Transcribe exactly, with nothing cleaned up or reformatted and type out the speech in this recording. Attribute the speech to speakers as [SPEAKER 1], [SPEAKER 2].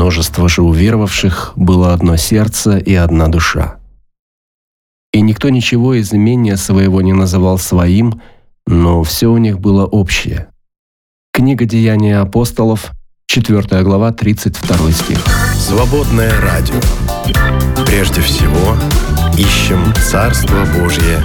[SPEAKER 1] множество же уверовавших было одно сердце и одна душа. И никто ничего из имения своего не называл своим, но все у них было общее. Книга «Деяния апостолов», четвёртая глава, тридцать второй стих.
[SPEAKER 2] Свободное радио. Прежде всего, ищем Царство Божье